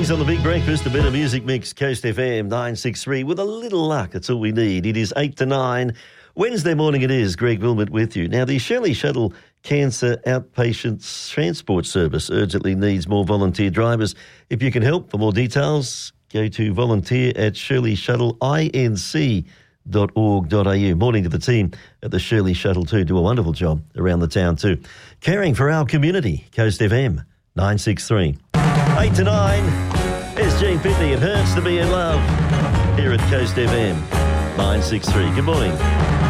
mornings on the Big Breakfast, a bit of music mix, Coast FM 963. With a little luck, that's all we need. It is 8 to 9. Wednesday morning it is. Greg Wilmot with you. Now, the Shirley Shuttle Cancer Outpatient Transport Service urgently needs more volunteer drivers. If you can help, for more details, go to volunteer@shirleyshuttleinc.org.au. Morning to the team at the Shirley Shuttle too. Do a wonderful job around the town too. Caring for our community, Coast FM 963. 8 to 9, it's Gene Pitney. It hurts to be in love here at Coast FM 963. Good morning.